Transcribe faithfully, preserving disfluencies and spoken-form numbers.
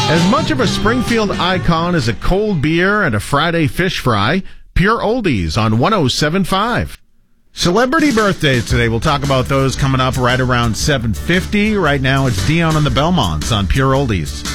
As much of a Springfield icon as a cold beer and a Friday fish fry, Pure Oldies on one oh seven point five. Celebrity birthdays today. We'll talk about those coming up right around seven fifty. Right now, it's Dion and the Belmonts on Pure Oldies.